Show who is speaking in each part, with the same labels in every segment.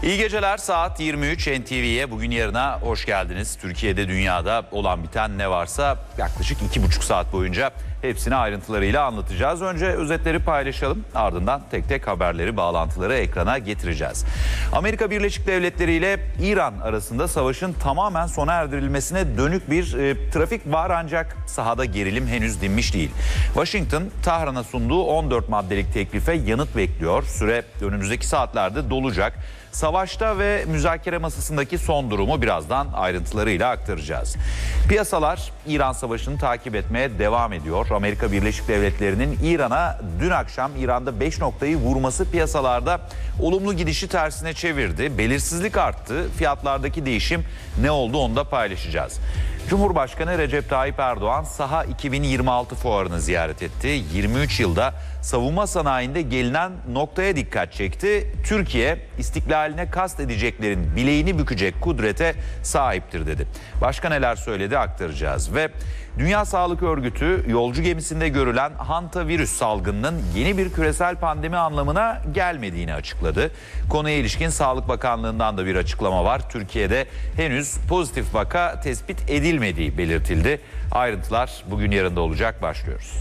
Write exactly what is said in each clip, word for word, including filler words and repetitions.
Speaker 1: İyi geceler, saat yirmi üç, N T V'ye bugün yarına hoş geldiniz. Türkiye'de, dünyada olan biten ne varsa yaklaşık iki buçuk saat boyunca hepsini ayrıntılarıyla anlatacağız. Önce özetleri paylaşalım, ardından tek tek haberleri, bağlantıları ekrana getireceğiz. Amerika Birleşik Devletleri ile İran arasında savaşın tamamen sona erdirilmesine dönük bir e, trafik var, ancak sahada gerilim henüz dinmiş değil. Washington, Tahran'a sunduğu on dört maddelik teklife yanıt bekliyor. Süre önümüzdeki saatlerde dolacak. Savaşta ve müzakere masasındaki son durumu birazdan ayrıntılarıyla aktaracağız. Piyasalar İran Savaşı'nı takip etmeye devam ediyor. Amerika Birleşik Devletleri'nin İran'a dün akşam İran'da beş noktayı vurması piyasalarda olumlu gidişi tersine çevirdi. Belirsizlik arttı. Fiyatlardaki değişim ne oldu onu da paylaşacağız. Cumhurbaşkanı Recep Tayyip Erdoğan Saha iki bin yirmi altı fuarını ziyaret etti. yirmi üç yılda savunma sanayinde gelinen noktaya dikkat çekti. Türkiye, istiklaline kast edeceklerin bileğini bükecek kudrete sahiptir dedi. Başka neler söyledi aktaracağız. Ve Dünya Sağlık Örgütü yolcu gemisinde görülen hantavirüs salgınının yeni bir küresel pandemi anlamına gelmediğini açıkladı. Konuya ilişkin Sağlık Bakanlığı'ndan da bir açıklama var. Türkiye'de henüz pozitif vaka tespit edilmediği belirtildi. Ayrıntılar bugün yarında olacak, başlıyoruz.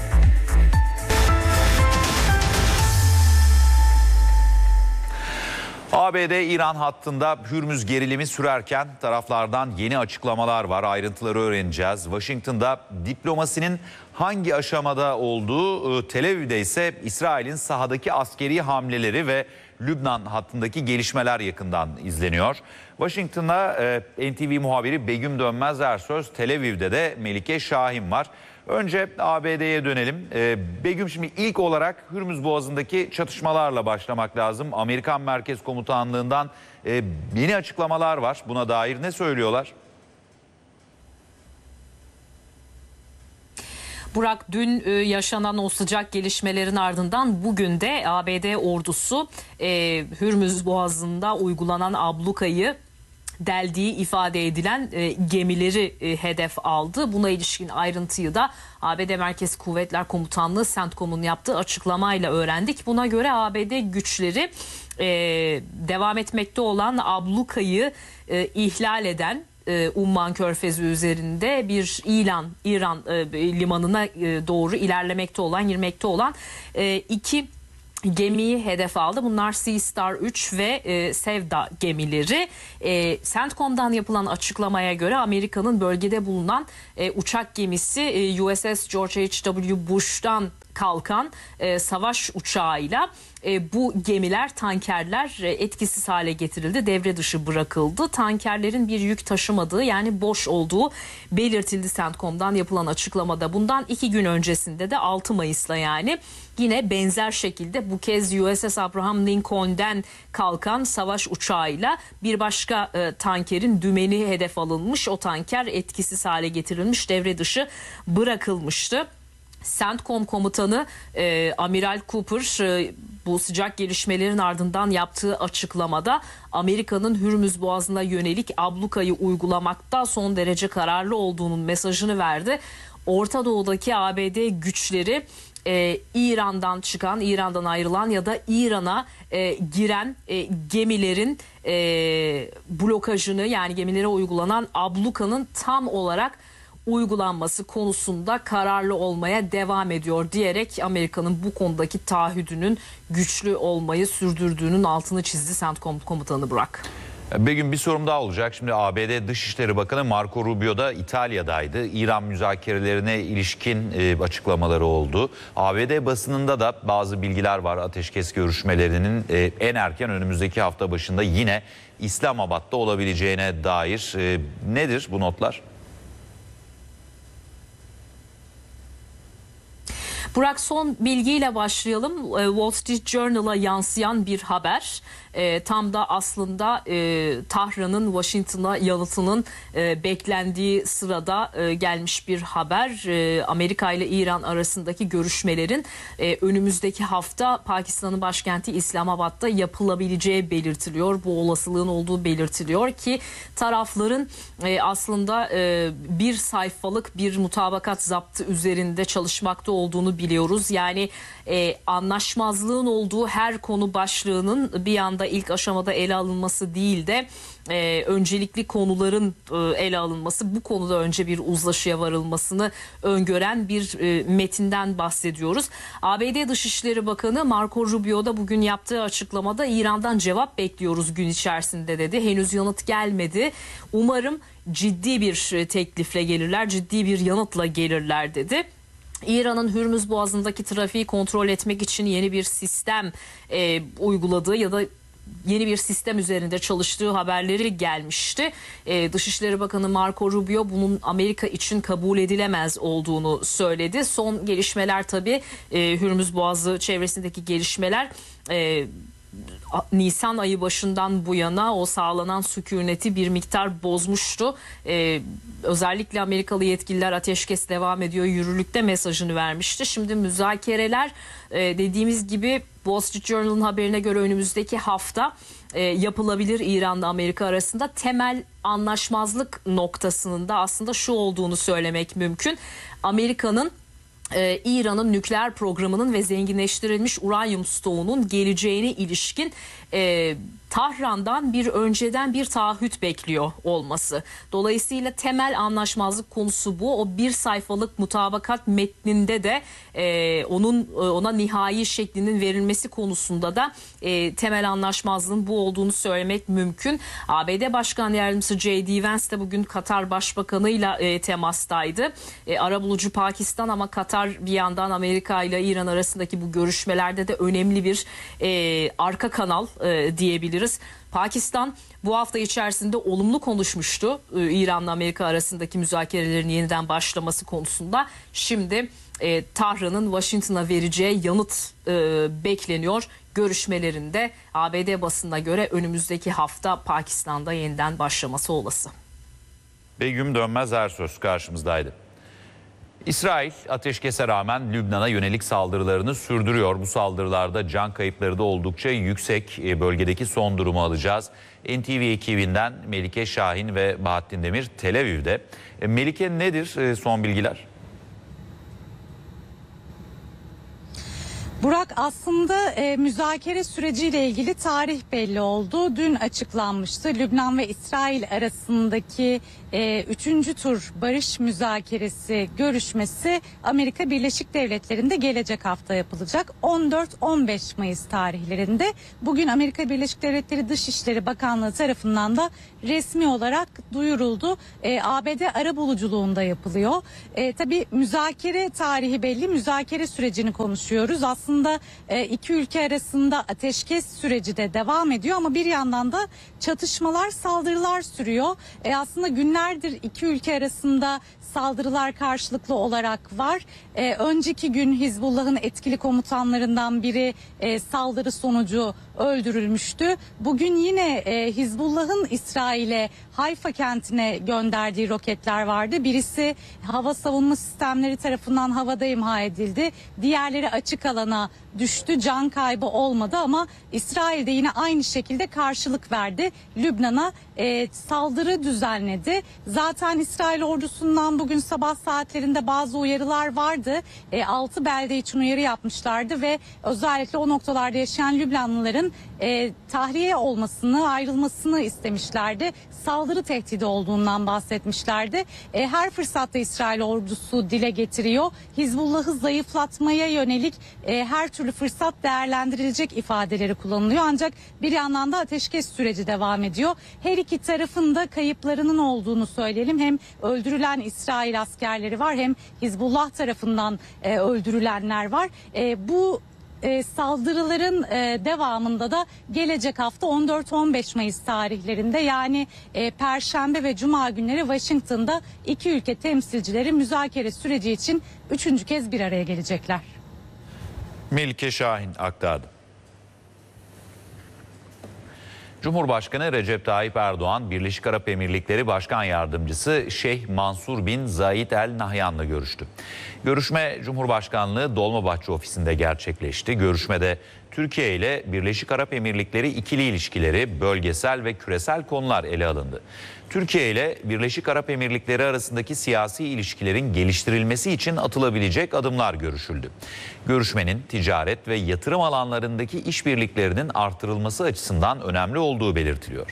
Speaker 1: A B D-İran hattında Hürmüz gerilimi sürerken taraflardan yeni açıklamalar var. Ayrıntıları öğreneceğiz. Washington'da diplomasinin hangi aşamada olduğu, Tel Aviv'de ise İsrail'in sahadaki askeri hamleleri ve Lübnan hattındaki gelişmeler yakından izleniyor. Washington'da e, N T V muhabiri Begüm Dönmez Ersöz, Tel Aviv'de de Melike Şahin var. Önce A B D'ye dönelim. Ee, Begüm, şimdi ilk olarak Hürmüz Boğazı'ndaki çatışmalarla başlamak lazım. Amerikan Merkez Komutanlığı'ndan e, yeni açıklamalar var. Buna dair ne söylüyorlar?
Speaker 2: Burak, dün yaşanan o sıcak gelişmelerin ardından bugün de A B D ordusu e, Hürmüz Boğazı'nda uygulanan ablukayı deldiği ifade edilen e, gemileri e, hedef aldı. Buna ilişkin ayrıntıyı da A B D Merkez Kuvvetler Komutanlığı CENTCOM'un yaptığı açıklamayla öğrendik. Buna göre A B D güçleri e, devam etmekte olan ablukayı e, ihlal eden e, Umman Körfezi üzerinde bir İran, İran e, limanına e, doğru ilerlemekte olan, girmekte olan e, iki gemiyi hedef aldı. Bunlar Sea Star üç ve e, Sevda gemileri. E, CENTCOM'dan yapılan açıklamaya göre Amerika'nın bölgede bulunan e, uçak gemisi e, U S S George H W Bush'tan kalkan e, savaş uçağıyla e, bu gemiler, tankerler e, etkisiz hale getirildi, devre dışı bırakıldı. Tankerlerin bir yük taşımadığı, yani boş olduğu belirtildi CENTCOM'dan yapılan açıklamada. Bundan iki gün öncesinde de altı Mayıs'la yani yine benzer şekilde bu kez U S S Abraham Lincoln'den kalkan savaş uçağıyla bir başka e, tankerin dümeni hedef alınmış. O tanker etkisiz hale getirilmiş, devre dışı bırakılmıştı. CENTCOM komutanı e, Amiral Cooper e, bu sıcak gelişmelerin ardından yaptığı açıklamada Amerika'nın Hürmüz Boğazı'na yönelik ablukayı uygulamakta son derece kararlı olduğunun mesajını verdi. Orta Doğu'daki A B D güçleri e, İran'dan çıkan, İran'dan ayrılan ya da İran'a e, giren e, gemilerin e, blokajını, yani gemilere uygulanan ablukanın tam olarak uygulanması konusunda kararlı olmaya devam ediyor diyerek Amerika'nın bu konudaki taahhüdünün güçlü olmayı sürdürdüğünün altını çizdi CENTCOM komutanı Burak.
Speaker 1: Begüm, bir sorum daha olacak. Şimdi A B D Dışişleri Bakanı Marco Rubio da İtalya'daydı. İran müzakerelerine ilişkin e, açıklamaları oldu. A B D basınında da bazı bilgiler var. Ateşkes görüşmelerinin e, en erken önümüzdeki hafta başında yine İslamabad'da olabileceğine dair. E, nedir bu notlar?
Speaker 2: Burak, son bilgiyle başlayalım. Wall Street Journal'a yansıyan bir haber. E, tam da aslında e, Tahran'ın Washington'a yanıtının e, beklendiği sırada e, gelmiş bir haber. E, Amerika ile İran arasındaki görüşmelerin e, önümüzdeki hafta Pakistan'ın başkenti İslamabad'da yapılabileceği belirtiliyor. Bu olasılığın olduğu belirtiliyor ki tarafların e, aslında e, bir sayfalık bir mutabakat zaptı üzerinde çalışmakta olduğunu biliyoruz. Yani e, anlaşmazlığın olduğu her konu başlığının bir anda ilk aşamada ele alınması değil de e, öncelikli konuların e, ele alınması, bu konuda önce bir uzlaşıya varılmasını öngören bir e, metinden bahsediyoruz. A B D Dışişleri Bakanı Marco Rubio da bugün yaptığı açıklamada İran'dan cevap bekliyoruz gün içerisinde dedi. Henüz yanıt gelmedi. Umarım ciddi bir teklifle gelirler, ciddi bir yanıtla gelirler dedi. İran'ın Hürmüz Boğazı'ndaki trafiği kontrol etmek için yeni bir sistem e, uyguladığı ya da yeni bir sistem üzerinde çalıştığı haberleri gelmişti. Ee, Dışişleri Bakanı Marco Rubio bunun Amerika için kabul edilemez olduğunu söyledi. Son gelişmeler tabii e, Hürmüz Boğazı çevresindeki gelişmeler e, Nisan ayı başından bu yana o sağlanan sükuneti bir miktar bozmuştu. Ee, özellikle Amerikalı yetkililer ateşkes devam ediyor, yürürlükte mesajını vermişti. Şimdi müzakereler e, dediğimiz gibi Wall Street Journal'ın haberine göre önümüzdeki hafta e, yapılabilir İran'la Amerika arasında. Temel anlaşmazlık noktasının da aslında şu olduğunu söylemek mümkün. Amerika'nın Ee, İran'ın nükleer programının ve zenginleştirilmiş uranyum stoğunun geleceğine ilişkin e, Tahran'dan bir önceden bir taahhüt bekliyor olması. Dolayısıyla temel anlaşmazlık konusu bu. O bir sayfalık mutabakat metninde de e, onun e, ona nihai şeklinin verilmesi konusunda da e, temel anlaşmazlığın bu olduğunu söylemek mümkün. A B D Başkan Yardımcısı J D Vance de bugün Katar Başbakanı'yla e, temastaydı. E, arabulucu Pakistan ama Katar bir yandan Amerika ile İran arasındaki bu görüşmelerde de önemli bir e, arka kanal e, diyebiliriz. Pakistan bu hafta içerisinde olumlu konuşmuştu e, İran'la Amerika arasındaki müzakerelerin yeniden başlaması konusunda. Şimdi e, Tahran'ın Washington'a vereceği yanıt e, bekleniyor. Görüşmelerinde A B D basınına göre önümüzdeki hafta Pakistan'da yeniden başlaması olası.
Speaker 1: Begüm Dönmez Ersöz karşımızdaydı. İsrail ateşkese rağmen Lübnan'a yönelik saldırılarını sürdürüyor. Bu saldırılarda can kayıpları da oldukça yüksek. Bölgedeki son durumu alacağız. N T V ekibinden Melike Şahin ve Bahattin Demir Tel Aviv'de. Melike, nedir son bilgiler?
Speaker 3: Burak, aslında e, müzakere süreciyle ilgili tarih belli oldu. Dün açıklanmıştı. Lübnan ve İsrail arasındaki e, üçüncü tur barış müzakeresi görüşmesi Amerika Birleşik Devletleri'nde gelecek hafta yapılacak. on dört on beş Mayıs tarihlerinde. Bugün Amerika Birleşik Devletleri Dışişleri Bakanlığı tarafından da resmi olarak duyuruldu. E, A B D arabuluculuğunda yapılıyor. E, tabii müzakere tarihi belli. Müzakere sürecini konuşuyoruz. Aslında Aslında iki ülke arasında ateşkes süreci de devam ediyor ama bir yandan da çatışmalar, saldırılar sürüyor. E aslında günlerdir iki ülke arasında saldırılar karşılıklı olarak var. E, önceki gün Hizbullah'ın etkili komutanlarından biri e, saldırı sonucu öldürülmüştü. Bugün yine e, Hizbullah'ın İsrail'e Hayfa kentine gönderdiği roketler vardı. Birisi hava savunma sistemleri tarafından havada imha edildi. Diğerleri açık alana düştü. Can kaybı olmadı ama İsrail de yine aynı şekilde karşılık verdi. Lübnan'a e, saldırı düzenledi. Zaten İsrail ordusundan bugün sabah saatlerinde bazı uyarılar vardı. E, altı belde için uyarı yapmışlardı ve özellikle o noktalarda yaşayan Lübnanlıların e, tahliye olmasını, ayrılmasını istemişlerdi. Saldırı tehdidi olduğundan bahsetmişlerdi. E, her fırsatta İsrail ordusu dile getiriyor. Hizbullah'ı zayıflatmaya yönelik e, her türlü fırsat değerlendirilecek ifadeleri kullanılıyor. Ancak bir yandan da ateşkes süreci devam ediyor. Her iki tarafın da kayıplarının olduğunu söyleyelim. Hem öldürülen İsrail askerleri var hem Hizbullah tarafından e, öldürülenler var. E, bu E, saldırıların e, devamında da gelecek hafta on dört on beş Mayıs tarihlerinde yani e, Perşembe ve Cuma günleri Washington'da iki ülke temsilcileri müzakere süreci için üçüncü kez bir araya gelecekler.
Speaker 1: Melike Şahin aktardı. Cumhurbaşkanı Recep Tayyip Erdoğan, Birleşik Arap Emirlikleri Başkan Yardımcısı Şeyh Mansur bin Zayed El Nahyan'la görüştü. Görüşme Cumhurbaşkanlığı Dolmabahçe ofisinde gerçekleşti. Görüşmede Türkiye ile Birleşik Arap Emirlikleri ikili ilişkileri, bölgesel ve küresel konular ele alındı. Türkiye ile Birleşik Arap Emirlikleri arasındaki siyasi ilişkilerin geliştirilmesi için atılabilecek adımlar görüşüldü. Görüşmenin ticaret ve yatırım alanlarındaki işbirliklerinin artırılması açısından önemli olduğu belirtiliyor.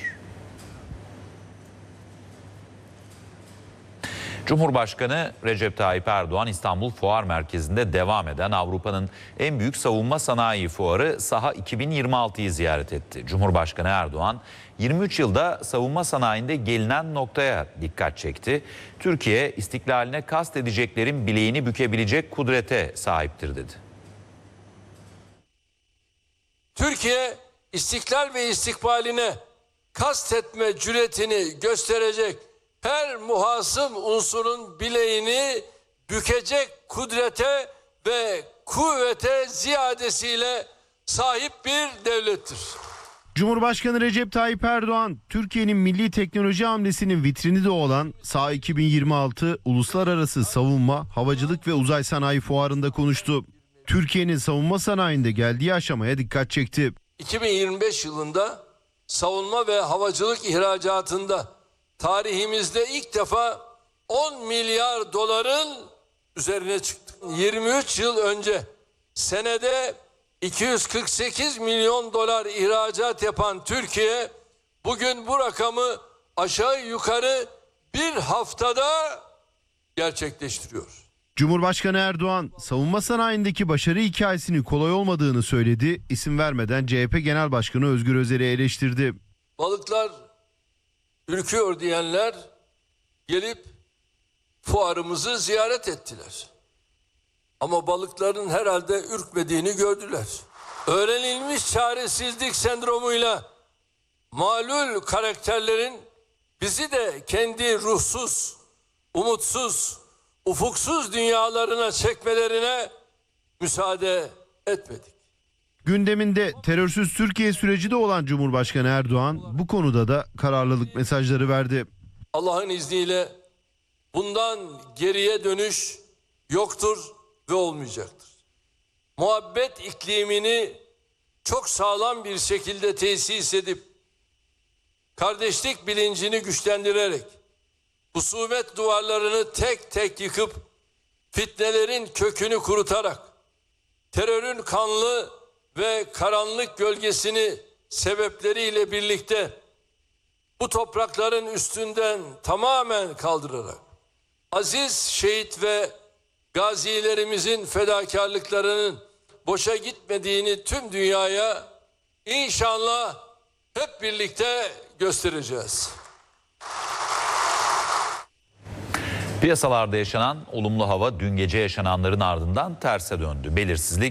Speaker 1: Cumhurbaşkanı Recep Tayyip Erdoğan İstanbul Fuar Merkezi'nde devam eden Avrupa'nın en büyük savunma sanayi fuarı Saha iki bin yirmi altıyı ziyaret etti. Cumhurbaşkanı Erdoğan yirmi üç yılda savunma sanayinde gelinen noktaya dikkat çekti. Türkiye istiklaline kast edeceklerin bileğini bükebilecek kudrete sahiptir dedi.
Speaker 4: Türkiye istiklal ve istikbaline kastetme cüretini gösterecek her muhasım unsurun bileğini bükecek kudrete ve kuvvete ziyadesiyle sahip bir devlettir.
Speaker 5: Cumhurbaşkanı Recep Tayyip Erdoğan, Türkiye'nin milli teknoloji hamlesinin vitrini de olan Saha iki bin yirmi altı Uluslararası Savunma, Havacılık ve Uzay Sanayi Fuarı'nda konuştu. Türkiye'nin savunma sanayinde geldiği aşamaya dikkat çekti.
Speaker 4: iki bin yirmi beş yılında savunma ve havacılık ihracatında tarihimizde ilk defa on milyar doların üzerine çıktık. yirmi üç yıl önce senede iki yüz kırk sekiz milyon dolar ihracat yapan Türkiye bugün bu rakamı aşağı yukarı bir haftada gerçekleştiriyor.
Speaker 5: Cumhurbaşkanı Erdoğan, savunma sanayindeki başarı hikayesinin kolay olmadığını söyledi. İsim vermeden C H P Genel Başkanı Özgür Özel'i eleştirdi.
Speaker 4: Balıklar ürküyor diyenler gelip fuarımızı ziyaret ettiler. Ama balıkların herhalde ürkmediğini gördüler. Öğrenilmiş çaresizlik sendromuyla malul karakterlerin bizi de kendi ruhsuz, umutsuz, ufuksuz dünyalarına çekmelerine müsaade etmedik.
Speaker 5: Gündeminde terörsüz Türkiye süreci de olan Cumhurbaşkanı Erdoğan bu konuda da kararlılık mesajları verdi.
Speaker 4: Allah'ın izniyle bundan geriye dönüş yoktur ve olmayacaktır. Muhabbet iklimini çok sağlam bir şekilde tesis edip kardeşlik bilincini güçlendirerek husumet duvarlarını tek tek yıkıp fitnelerin kökünü kurutarak terörün kanlı ve karanlık gölgesini sebepleriyle birlikte bu toprakların üstünden tamamen kaldırarak aziz şehit ve gazilerimizin fedakarlıklarının boşa gitmediğini tüm dünyaya inşallah hep birlikte göstereceğiz.
Speaker 1: Piyasalarda yaşanan olumlu hava dün gece yaşananların ardından terse döndü. Belirsizlik